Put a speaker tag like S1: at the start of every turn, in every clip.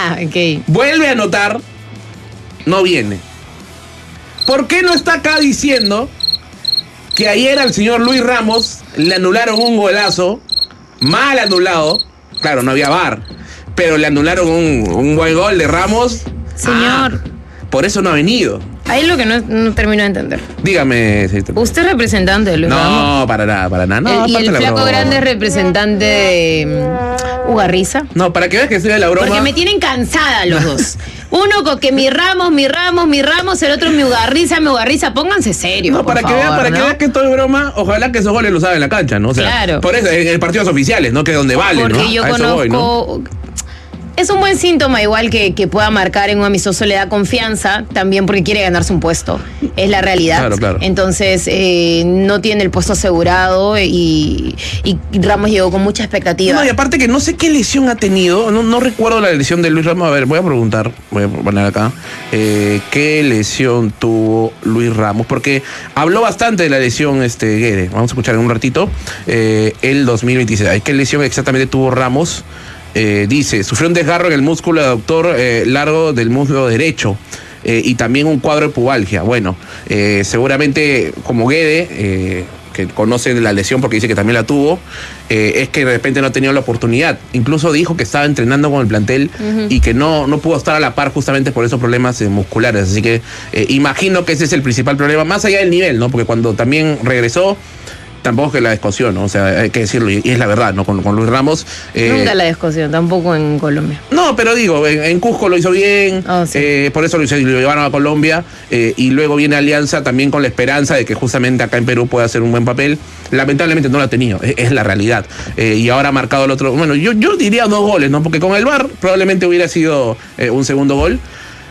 S1: Okay.
S2: Vuelve a anotar, no viene. ¿Por qué no está acá diciendo que ayer al señor Luis Ramos le anularon un golazo, mal anulado? Claro, no había VAR, pero le anularon un buen gol de Ramos.
S1: Señor.
S2: Por eso no ha venido.
S1: Ahí es lo que no termino de entender.
S2: Dígame.
S1: ¿Usted es representante de Luis Ramos?
S2: No, para nada. No,
S1: y el flaco grande es representante de Ugarriza.
S2: No, para que veas que estoy de la broma.
S1: Porque me tienen cansada los dos. Uno con que mi Ramos, el otro mi Ugarriza. Pónganse serios.
S2: No, para que veas que estoy de broma, ojalá que esos goles los hagan en la cancha, ¿no? O sea,
S1: claro.
S2: Por eso, en partidos oficiales, ¿no? Que es donde vale, ¿no?
S1: Porque yo
S2: a
S1: conozco.
S2: Voy, ¿no?
S1: Es un buen síntoma, igual que pueda marcar en un amistoso, le da confianza, también porque quiere ganarse un puesto. Es la realidad.
S2: Claro.
S1: Entonces, no tiene el puesto asegurado y Ramos llegó con mucha expectativa.
S2: No, y aparte que no sé qué lesión ha tenido, no recuerdo la lesión de Luis Ramos. A ver, voy a preguntar, voy a poner acá, ¿qué lesión tuvo Luis Ramos? Porque habló bastante de la lesión Guede. Vamos a escuchar en un ratito. El 2026. ¿Qué lesión exactamente tuvo Ramos? Dice, sufrió un desgarro en el músculo aductor largo del muslo derecho y también un cuadro de pubalgia. Bueno, seguramente como Guede, que conoce la lesión porque dice que también la tuvo, es que de repente no ha tenido la oportunidad. Incluso dijo que estaba entrenando con el plantel y que no pudo estar a la par justamente por esos problemas musculares. Así que imagino que ese es el principal problema, más allá del nivel, ¿no? Porque cuando también regresó, tampoco es que la descosió, ¿no? O sea, hay que decirlo, y es la verdad, ¿no? Con Luis Ramos.
S1: Nunca la descosió, tampoco en Colombia.
S2: No, pero digo, en Cusco lo hizo bien, sí. Por eso lo llevaron a Colombia, y luego viene Alianza también con la esperanza de que justamente acá en Perú pueda hacer un buen papel. Lamentablemente no lo ha tenido, es la realidad. Y ahora ha marcado el otro, bueno, yo diría 2 goles, ¿no? Porque con el VAR probablemente hubiera sido un segundo gol.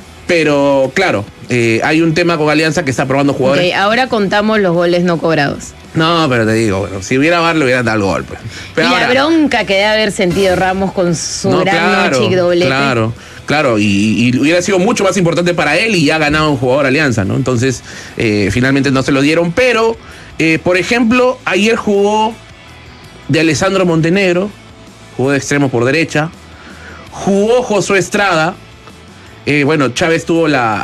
S2: Pero claro, hay un tema con Alianza que está probando jugadores.
S1: Okay, ahora contamos los goles no cobrados.
S2: No, pero te digo, bueno, si hubiera VAR le hubieran dado el gol. Pues. Pero
S1: y
S2: ahora,
S1: la bronca que debe haber sentido Ramos con su noche doblete.
S2: Claro, y hubiera sido mucho más importante para él y ya ha ganado un jugador Alianza, ¿no? Entonces, finalmente no se lo dieron. Pero, por ejemplo, ayer jugó de Alessandro Montenegro, jugó de extremo por derecha, jugó Josué Estrada. Bueno, Chávez tuvo la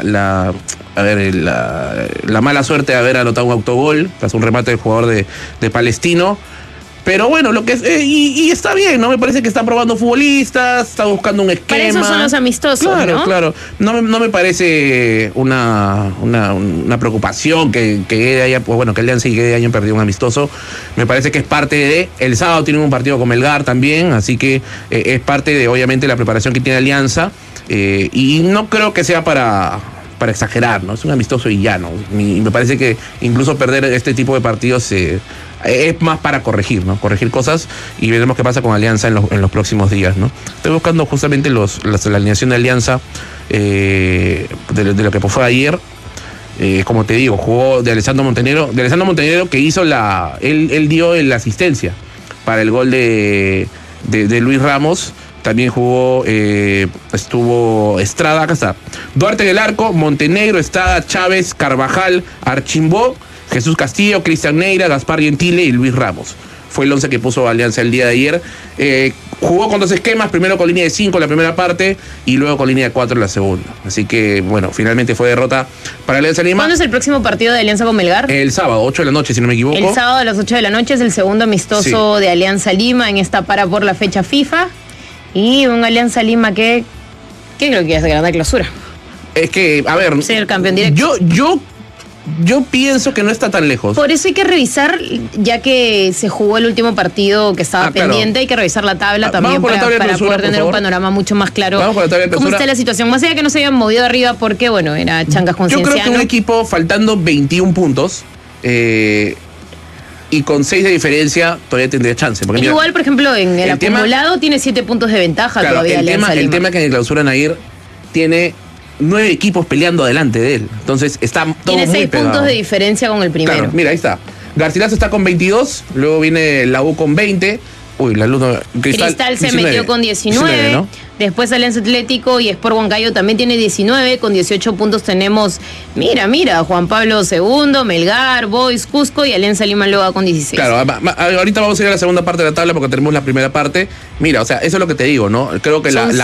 S2: mala suerte de haber anotado un autogol tras un remate del jugador de Palestino. Pero bueno, lo que es, y está bien, ¿no? Me parece que está probando futbolistas, está buscando un esquema.
S1: Para eso son los amistosos,
S2: claro,
S1: ¿no?
S2: Claro, no me parece una preocupación que Guede haya, pues bueno, que Alianza y Guede hayan perdido un amistoso. Me parece que es parte de, el sábado tienen un partido con Melgar también, así que es parte de, obviamente, la preparación que tiene Alianza. Y no creo que sea para exagerar, ¿no? Es un amistoso y ya, ¿no? Y me parece que incluso perder este tipo de partidos es más para corregir, ¿no? Corregir cosas, y veremos qué pasa con Alianza en los próximos días, ¿no? Estoy buscando justamente la alineación de Alianza de lo que fue ayer. Como te digo, jugó de Alessandro Montenegro que hizo él dio la asistencia para el gol de Luis Ramos. También jugó, estuvo Estrada, acá está. Duarte en el arco, Montenegro, Estrada, Chávez, Carvajal, Archimbó, Jesús Castillo, Cristian Neira, Gaspar Gentile y Luis Ramos. Fue el 11 que puso Alianza el día de ayer. Jugó con 2 esquemas, primero con línea de 5 en la primera parte y luego con línea de 4 en la segunda. Así que, bueno, finalmente fue derrota para Alianza Lima.
S1: ¿Cuándo es el próximo partido de Alianza con Melgar?
S2: El sábado, 8 de la noche, si no me equivoco.
S1: El sábado a las 8 de la noche es el segundo amistoso de Alianza Lima en esta para por la fecha FIFA. Y un Alianza Lima que creo que es de gran clausura.
S2: Es que, a ver,
S1: ser el campeón directo.
S2: Yo pienso que no está tan lejos.
S1: Por eso hay que revisar, ya que se jugó el último partido que estaba pendiente, claro. Hay que revisar la tabla también para poder tener un panorama mucho más claro.
S2: Vamos con la tabla de
S1: cómo está la situación. Más allá que no se hayan movido arriba porque, bueno, era Changas con Cienciano.
S2: Yo creo que un equipo faltando 21 puntos... y con 6 de diferencia todavía tendría chance. Porque mira,
S1: igual, por ejemplo, en el acumulado tiene 7 puntos de ventaja, claro, todavía
S2: el tema que en el clausura Nair tiene 9 equipos peleando adelante de él. Entonces está todo
S1: tiene
S2: muy
S1: 6
S2: pegado.
S1: puntos de diferencia con el primero.
S2: Claro, mira, ahí está. Garcilaso está con 22, luego viene la U con 20. Uy, la luz no,
S1: Cristal se 19, metió con 19, ¿no? Después Alianza Atlético y Sport Huancayo también tiene 19, con 18 puntos tenemos, mira, Juan Pablo II, Melgar, Boys, Cusco y Alianza Lima luego con 16.
S2: Claro, ahorita vamos a ir a la segunda parte de la tabla porque tenemos la primera parte. Mira, o sea, eso es lo que te digo, ¿no? Creo que la